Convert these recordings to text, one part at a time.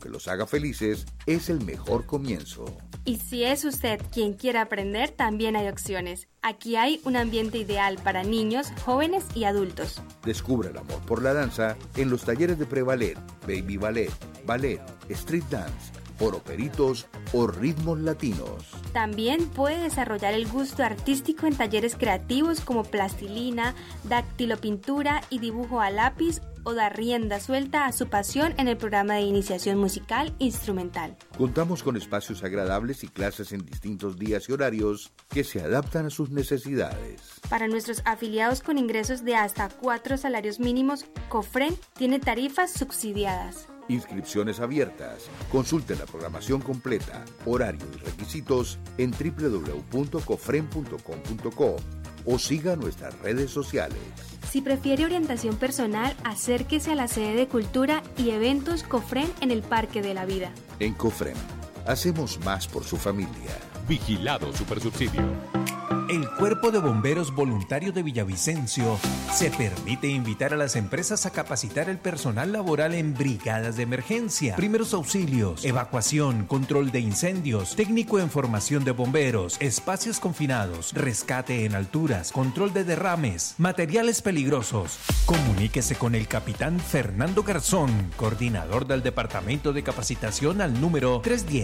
que los haga felices es el mejor comienzo. Y si es usted quien quiere aprender, también hay opciones. Aquí hay un ambiente ideal para niños, jóvenes y adultos. Descubra el amor por la danza en los talleres de pre-ballet, baby ballet, ballet, street dance, oroperitos o ritmos latinos. También puede desarrollar el gusto artístico en talleres creativos como plastilina, dactilopintura y dibujo a lápiz, o dar rienda suelta a su pasión en el programa de iniciación musical instrumental. Contamos con espacios agradables y clases en distintos días y horarios que se adaptan a sus necesidades. Para nuestros afiliados con ingresos de hasta 4 salarios mínimos, COFREN tiene tarifas subsidiadas. Inscripciones abiertas. Consulte la programación completa, horario y requisitos en www.cofren.com.co o siga nuestras redes sociales. Si prefiere orientación personal, acérquese a la sede de Cultura y Eventos COFREN en el Parque de la Vida. En COFREN, hacemos más por su familia. Vigilado Supersubsidio. El Cuerpo de Bomberos Voluntarios de Villavicencio se permite invitar a las empresas a capacitar el personal laboral en brigadas de emergencia, primeros auxilios, evacuación, control de incendios, técnico en formación de bomberos, espacios confinados, rescate en alturas, control de derrames, materiales peligrosos. Comuníquese con el capitán Fernando Garzón, coordinador del Departamento de Capacitación, al número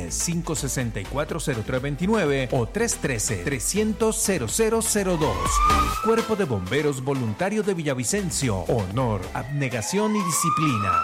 310-564-0329 o 313-300-0002. Cuerpo de Bomberos Voluntarios de Villavicencio. Honor, abnegación y disciplina.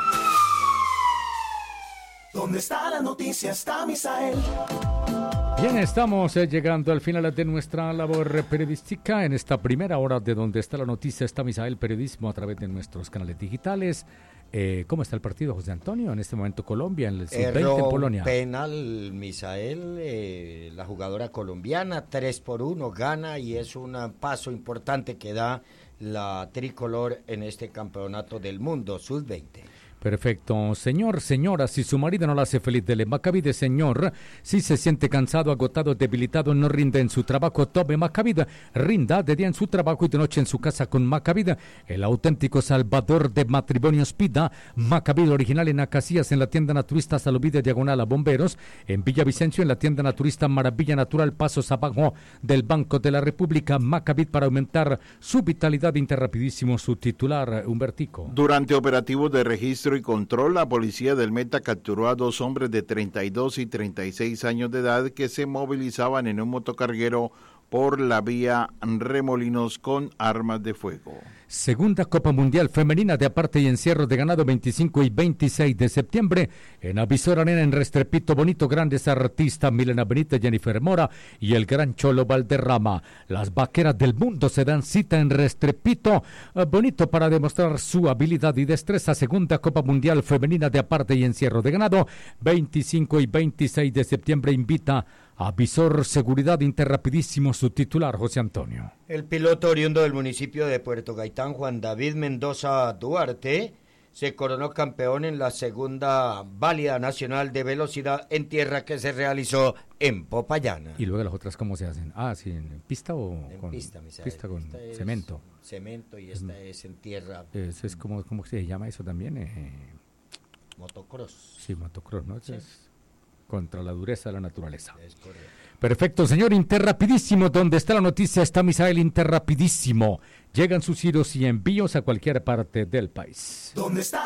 ¿Dónde está la noticia? Está Misael. Bien, estamos llegando al final de nuestra labor periodística en esta primera hora de Donde está la noticia. Está Misael Periodismo a través de nuestros canales digitales. ¿Cómo está el partido, José Antonio? En este momento Colombia, en el sub-20 en Polonia. Penal, Misael, la jugadora colombiana, 3-1, gana y es un paso importante que da la tricolor en este campeonato del mundo, sub-20. Perfecto. Señor, señora, si su marido no la hace feliz, dele Macavide. Señor, si se siente cansado, agotado, debilitado, no rinde en su trabajo, tome Macavide. Rinda de día en su trabajo y de noche en su casa con Macavide, el auténtico salvador de matrimonios. Pida Macavide original en Acacias, en la tienda naturista Salubide diagonal a Bomberos, en Villavicencio, en la tienda naturista Maravilla Natural, pasos abajo del Banco de la República. Macavide para aumentar su vitalidad. Interrapidísimo, su titular, Humbertico. Durante operativos de registro y control, la policía del Meta capturó a 2 hombres de 32 y 36 años de edad que se movilizaban en un motocarguero por la vía Remolinos con armas de fuego. Segunda Copa Mundial Femenina de Aparte y Encierro de Ganado 25 y 26 de septiembre en Avisor Arena en Restrepito. Bonito, grandes artistas Milena Benítez, Jennifer Mora y el gran Cholo Valderrama. Las vaqueras del mundo se dan cita en Restrepito. Bonito para demostrar su habilidad y destreza. Segunda Copa Mundial Femenina de Aparte y Encierro de Ganado 25 y 26 de septiembre. Invita a Visor Seguridad. Interrapidísimo, su titular, José Antonio. El piloto oriundo del municipio de Puerto Gaitán, Juan David Mendoza Duarte, se coronó campeón en la segunda válida nacional de velocidad en tierra que se realizó en Popayán. ¿Y luego las otras cómo se hacen? Sí, ¿en pista o en con pista, pista con esta cemento? Cemento y esta es en tierra. Es como, ¿cómo se llama eso también? Motocross. Sí, motocross, ¿no? Sí. Es contra la dureza de la naturaleza. Es correcto. Perfecto, señor. Interrapidísimo, donde está la noticia está Misael. Interrapidísimo. Llegan sus giros y envíos a cualquier parte del país. ¿Dónde está